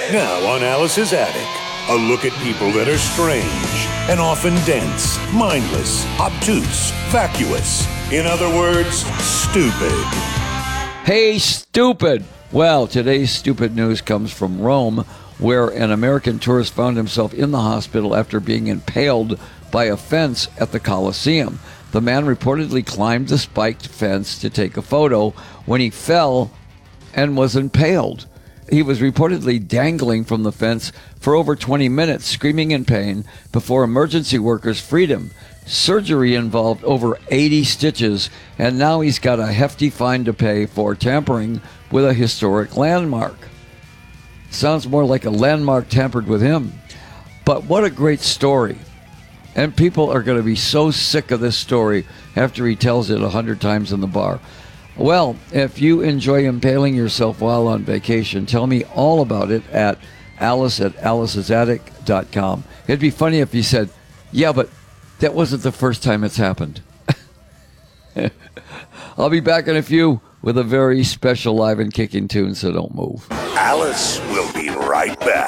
Now on Alice's Attic, a look at people that are strange and often dense, mindless, obtuse, vacuous. In other words, stupid. Hey, stupid! Well, today's stupid news comes from Rome, where an American tourist found himself in the hospital after being impaled by a fence at the Colosseum. The man reportedly climbed the spiked fence to take a photo when he fell and was impaled. He was reportedly dangling from the fence for over 20 minutes, screaming in pain, before emergency workers freed him. Surgery involved over 80 stitches, and now he's got a hefty fine to pay for tampering with a historic landmark. Sounds more like a landmark tampered with him. But what a great story. And people are going to be so sick of this story after he tells it 100 times in the bar. Well, if you enjoy impaling yourself while on vacation, tell me all about it at alice@alicesattic.com. It'd be funny if you said, yeah, but that wasn't the first time it's happened. I'll be back in a few with a very special live and kicking tune, so don't move. Alice will be right back.